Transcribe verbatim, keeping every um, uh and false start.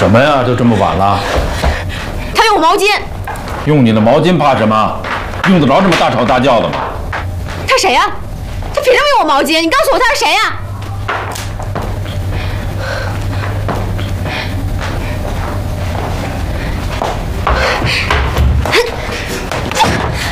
什么呀？都这么晚了。 他用我毛巾。 用你的毛巾怕什么？用得着这么大吵大叫的吗？ 他谁呀？他凭什么用我毛巾？你告诉我他是谁呀？